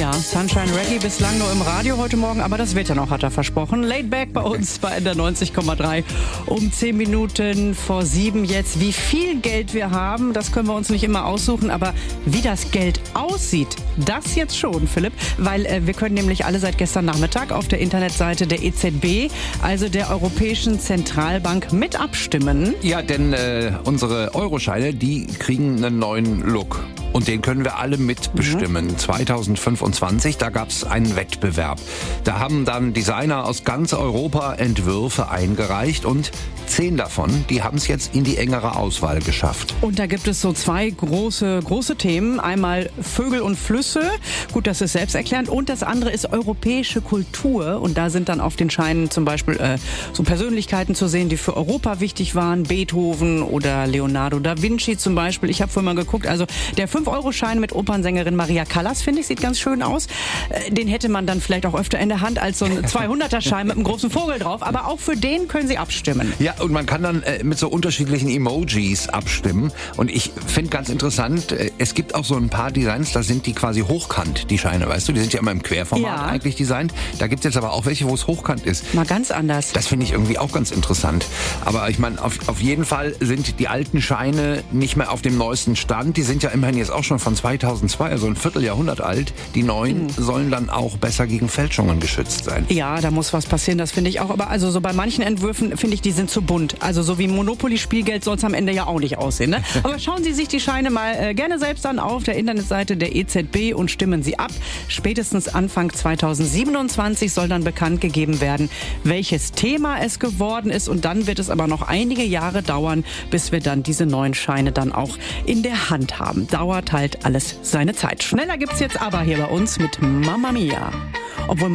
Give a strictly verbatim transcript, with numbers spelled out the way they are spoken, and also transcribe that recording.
Ja, Sunshine Reggae bislang nur im Radio heute Morgen, aber das wird ja noch, hat er versprochen. Laid back bei uns bei N D R neunzig Komma drei um zehn Minuten vor sieben jetzt. Wie viel Geld wir haben, das können wir uns nicht immer aussuchen, aber wie das Geld aussieht, das jetzt schon, Philipp, weil äh, wir können nämlich alle seit gestern Nachmittag auf der Internetseite der E Z B, also der Europäischen Zentralbank, mit abstimmen. Ja, denn äh, unsere Euroscheine, die kriegen einen neuen Look. Und den können wir alle mitbestimmen. Mhm. zwanzig fünfundzwanzig, da gab es einen Wettbewerb. Da haben dann Designer aus ganz Europa Entwürfe eingereicht und zehn davon, die haben es jetzt in die engere Auswahl geschafft. Und da gibt es so zwei große, große Themen. Einmal Vögel und Flüsse. Gut, das ist selbsterklärend. Und das andere ist europäische Kultur. Und da sind dann auf den Scheinen zum Beispiel äh, so Persönlichkeiten zu sehen, die für Europa wichtig waren. Beethoven oder Leonardo da Vinci zum Beispiel. Ich habe vorhin mal geguckt. Also der fünf Euro Schein mit Opernsängerin Maria Callas, finde ich, sieht ganz schön aus. Den hätte man dann vielleicht auch öfter in der Hand als so ein zweihunderter Schein mit einem großen Vogel drauf. Aber auch für den können Sie abstimmen. Ja, und man kann dann äh, mit so unterschiedlichen Emojis abstimmen. Und ich finde ganz interessant, äh, es gibt auch so ein paar Designs, da sind die quasi hochkant, die Scheine, weißt du? Die sind ja immer im Querformat ja. eigentlich designt. Da gibt es jetzt aber auch welche, wo es hochkant ist. Mal ganz anders. Das finde ich irgendwie auch ganz interessant. Aber ich meine, auf, auf jeden Fall sind die alten Scheine nicht mehr auf dem neuesten Stand. Die sind ja immerhin jetzt auch schon von zweitausendzwei, also ein Vierteljahrhundert alt. Die neuen mhm. sollen dann auch besser gegen Fälschungen geschützt sein. Ja, da muss was passieren, das finde ich auch. Aber also so bei manchen Entwürfen finde ich, die sind zu bunt. Also so wie Monopoly-Spielgeld soll es am Ende ja auch nicht aussehen. Ne? Aber schauen Sie sich die Scheine mal äh, gerne selbst an auf der Internetseite der E Z B und stimmen Sie ab. Spätestens Anfang zweitausendsiebenundzwanzig soll dann bekannt gegeben werden, welches Thema es geworden ist. Und dann wird es aber noch einige Jahre dauern, bis wir dann diese neuen Scheine dann auch in der Hand haben. Dauert halt alles seine Zeit. Schneller gibt's jetzt aber hier bei uns mit Mamma Mia. Obwohl